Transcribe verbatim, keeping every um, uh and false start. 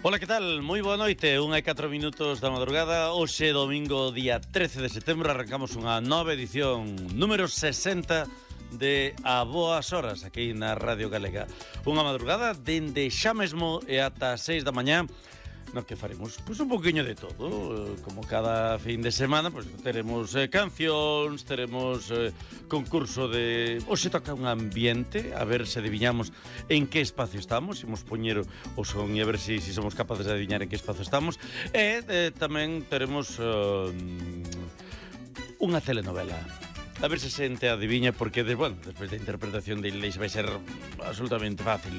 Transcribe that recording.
Ola, que tal? Moi boa noite, unha e catro minutos da madrugada. Hoxe, domingo, día trece de setembro, arrancamos unha nova edición número sesenta de A Boas Horas, aquí na Radio Galega. Unha madrugada dende xa mesmo e ata as seis da mañá, no que faremos pois, un poquinho de todo. Como cada fin de semana, pois, teremos eh, cancións, teremos eh, concurso de... Hoxe toca un ambiente, a ver se adivinhamos en que espacio estamos, imos poñer o son e a ver se si, si somos capaces de adivinar en que espacio estamos. E eh, tamén teremos uh, unha telenovela. A ver se xente adiviña, porque, de, bueno, despois da interpretación de Inés vai ser absolutamente fácil.